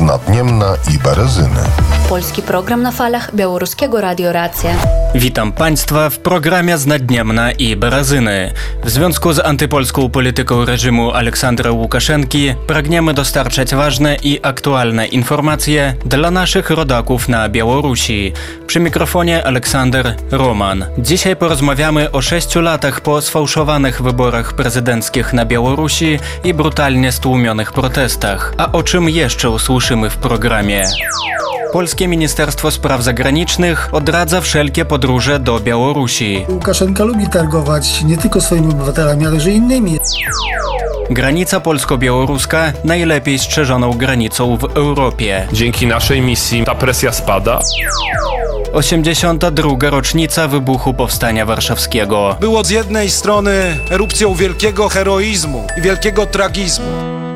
z Nadniemna i Berezyny. Polski program na falach Białoruskiego Radio Racja. Witam Państwa w programie z Nadniemna i Berezyny. W związku z antypolską polityką reżimu Aleksandra Łukaszenki pragniemy dostarczać ważne i aktualne informacje dla naszych rodaków na Białorusi. Przy mikrofonie Aleksander Roman. Dzisiaj porozmawiamy o 6 latach po sfałszowanych wyborach prezydenckich na Białorusi i brutalnie stłumionych protestach. A o czym jeszcze usłyszymy w programie? Polskie Ministerstwo Spraw Zagranicznych odradza wszelkie podróże do Białorusi. Łukaszenka lubi targować nie tylko swoimi obywatelami, ale że innymi. Granica polsko-białoruska najlepiej strzeżoną granicą w Europie. Dzięki naszej misji ta presja spada. 82. rocznica wybuchu Powstania Warszawskiego. Było z jednej strony erupcją wielkiego heroizmu i wielkiego tragizmu,